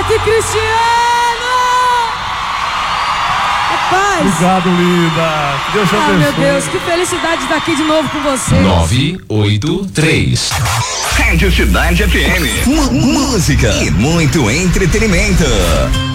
Roberto e Cristiano! Rapaz! Obrigado, linda. Deus te abençoe. Meu Deus, que felicidade de estar aqui de novo com você. 983. Rádio Cidade FM. Música e muito entretenimento.